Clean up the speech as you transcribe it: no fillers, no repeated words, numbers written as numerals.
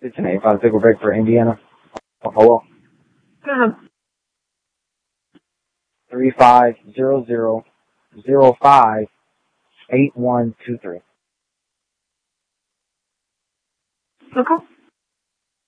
It's an 85 Pickle Break for Indiana. Hello? Go ahead. 3500058123. Okay.